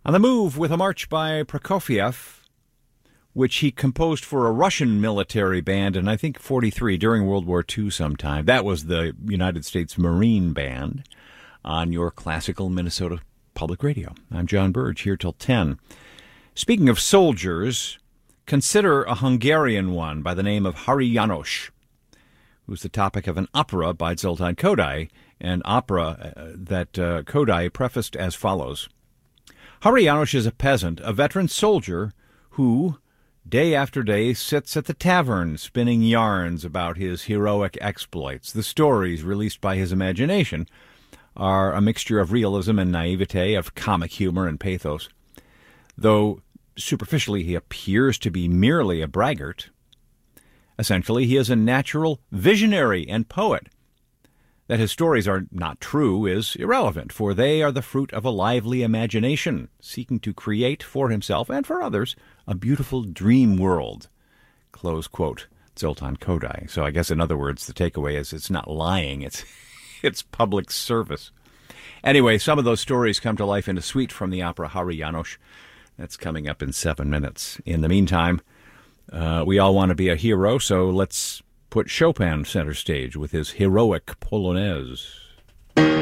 On the Move with a march by Prokofiev, which he composed for a Russian military band in, I think, 43, during World War II sometime. That was the United States Marine Band on your classical Minnesota Public Radio. I'm John Burge, here till 10. Speaking of soldiers, consider a Hungarian one by the name of Hari János, who's the topic of an opera by Zoltán Kodály, an opera that Kodály prefaced as follows. Hari János is a peasant, a veteran soldier who, day after day, sits at the tavern spinning yarns about his heroic exploits. The stories released by his imagination are a mixture of realism and naivete, of comic humor and pathos. Though superficially he appears to be merely a braggart, essentially he is a natural visionary and poet. That his stories are not true is irrelevant, for they are the fruit of a lively imagination, seeking to create for himself and for others a beautiful dream world. Close quote, Zoltán Kodály. So I guess, in other words, the takeaway is it's not lying, it's public service. Anyway, some of those stories come to life in a suite from the opera Hari János. That's coming up in 7 minutes. In the meantime, we all want to be a hero, so let's put Chopin center stage with his heroic Polonaise.